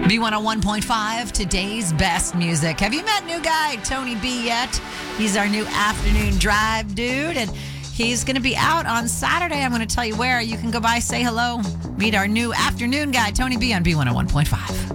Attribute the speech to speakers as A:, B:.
A: B101.5, today's best music. Have you met new guy Tony B yet? He's our new afternoon drive dude, and he's going to be out on Saturday. I'm going to tell you where. You can go by, say hello, meet our new afternoon guy, Tony B on B101.5.